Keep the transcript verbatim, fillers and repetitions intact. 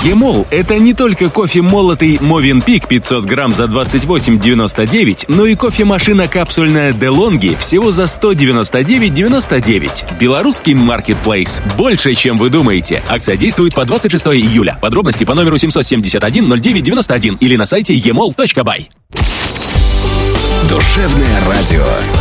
Емол – это не только кофе молотый Movenpick пятьсот грамм за двадцать восемь девяносто девять, но и кофемашина капсульная DeLonghi всего за сто девяносто девять девяносто девять. Белорусский маркетплейс. Больше, чем вы думаете. Акция действует по двадцать шестого июля. Подробности по номеру семь семь один ноль девять девяносто один или на сайте емол точка бай. Душевное радио.